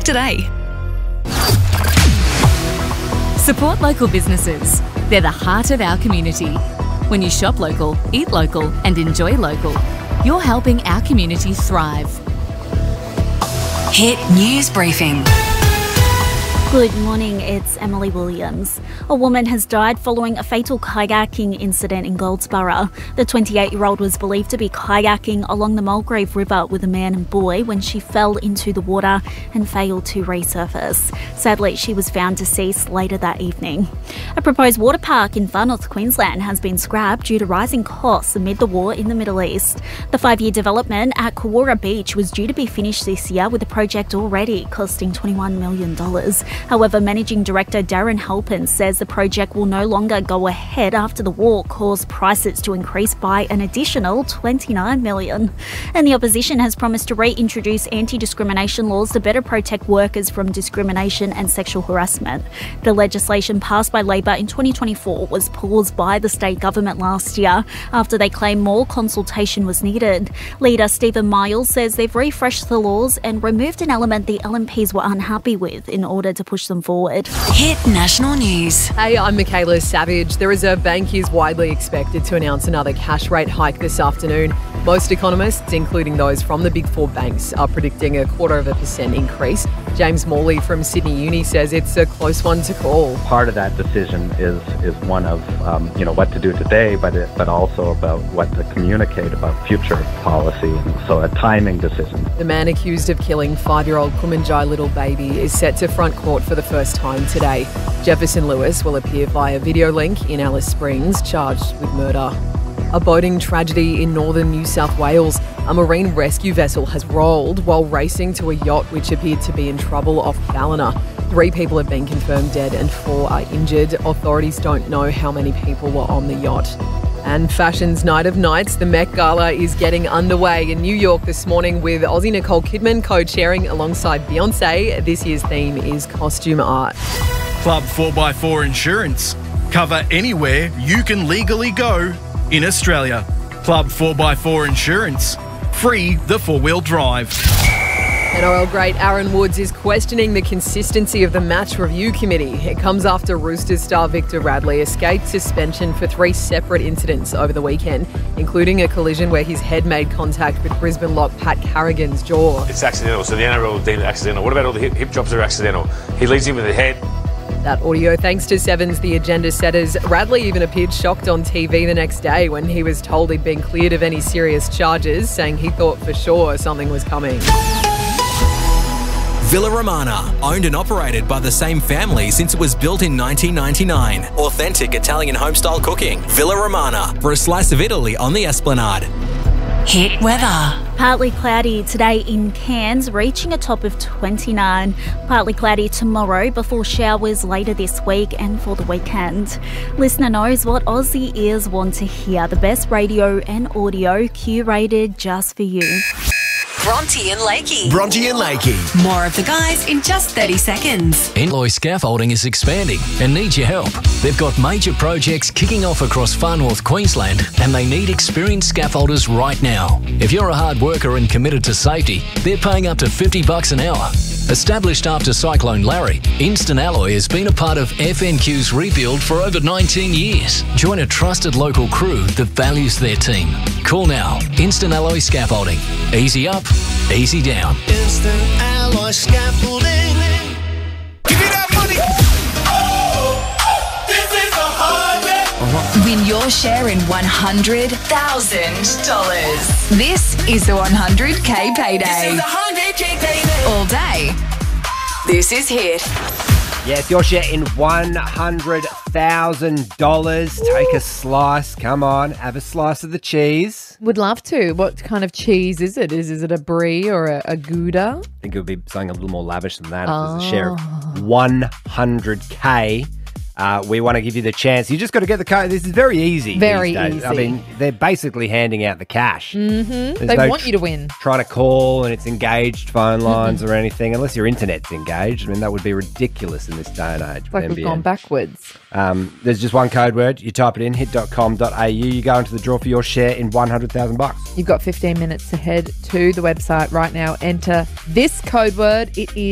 today. Support local businesses. They're the heart of our community. When you shop local, eat local and enjoy local, you're helping our community thrive. Hit News Briefing. Good morning, it's Emily Williams. A woman has died following a fatal kayaking incident in Goldsboro. The 28-year-old was believed to be kayaking along the Mulgrave River with a man and boy when she fell into the water and failed to resurface. Sadly, she was found deceased later that evening. A proposed water park in far north Queensland has been scrapped due to rising costs amid the war in the Middle East. The 5-year development at Kawura Beach was due to be finished this year, with the project already costing $21 million. However, Managing Director Darren Halpin says the project will no longer go ahead after the war caused prices to increase by an additional $29 million. And the opposition has promised to reintroduce anti-discrimination laws to better protect workers from discrimination and sexual harassment. The legislation passed by Labor in 2024 was paused by the state government last year after they claimed more consultation was needed. Leader Stephen Miles says they've refreshed the laws and removed an element the LNPs were unhappy with in order to push them forward. Hit National News. Hey, I'm Michaela Savage. The Reserve Bank is widely expected to announce another cash rate hike this afternoon. Most economists, including those from the big four banks, are predicting 0.25% increase. James Morley from Sydney Uni says it's a close one to call. Part of that decision is one of what to do today, but also about what to communicate about future policy. And so a timing decision. The man accused of killing 5-year-old Kumanjai little baby is set to front court for the first time today. Jefferson Lewis will appear via video link in Alice Springs, charged with murder. A boating tragedy in northern New South Wales. A marine rescue vessel has rolled while racing to a yacht which appeared to be in trouble off Ballina. 3 people have been confirmed dead and 4 are injured. Authorities don't know how many people were on the yacht. And fashion's night of nights, the Met Gala is getting underway in New York this morning with Aussie Nicole Kidman co-chairing alongside Beyonce. This year's theme is costume art. Club 4x4 Insurance. Cover anywhere you can legally go in Australia. Club 4x4 Insurance. Free the 4-wheel drive. NRL great Aaron Woods is questioning the consistency of the match review committee. It comes after Roosters star Victor Radley escaped suspension for 3 separate incidents over the weekend, including a collision where his head made contact with Brisbane lock Pat Carrigan's jaw. It's accidental, so the NRL deemed it accidental. What about all the hip drops that are accidental? He leads him with the head. That audio thanks to Seven's The Agenda setters. Radley even appeared shocked on TV the next day when he was told he'd been cleared of any serious charges, saying he thought for sure something was coming. Villa Romana, owned and operated by the same family since it was built in 1999. Authentic Italian home-style cooking. Villa Romana, for a slice of Italy on the Esplanade. Hit weather. Partly cloudy today in Cairns, reaching a top of 29. Partly cloudy tomorrow before showers later this week and for the weekend. Listener knows what Aussie ears want to hear. The best radio and audio curated just for you. Bronte and Lakey. Bronte and Lakey. More of the guys in just 30 seconds. Alloy Scaffolding is expanding and needs your help. They've got major projects kicking off across far north Queensland and they need experienced scaffolders right now. If you're a hard worker and committed to safety, they're paying up to $50 an hour. Established after Cyclone Larry, Instant Alloy has been a part of FNQ's rebuild for over 19 years. Join a trusted local crew that values their team. Call now. Instant Alloy Scaffolding. Easy up, easy down. Instant Alloy Scaffolding. Give me that money. This is a hard bet. Win your share in $100,000. This is the 100K payday. This is a 100K payday. All day. This is Hit. Yes, your share in $100,000. Take a slice. Come on, have a slice of the cheese. Would love to. What kind of cheese is it? Is it a brie or a Gouda? I think it would be something a little more lavish than that. If there's a share of 100K. We want to give you the chance. You just got to get the code. This is very easy. Very these days. easy. I mean, they're basically handing out the cash. Mm-hmm. They want you to win. Trying to call and it's engaged phone lines or anything, unless your internet's engaged. I mean, that would be ridiculous in this day and age. It's like we've gone backwards. There's just one code word. You type it in, hit.com.au. You go into the draw for your share in $100,000. You've got 15 minutes to head to the website right now. Enter this code word. It is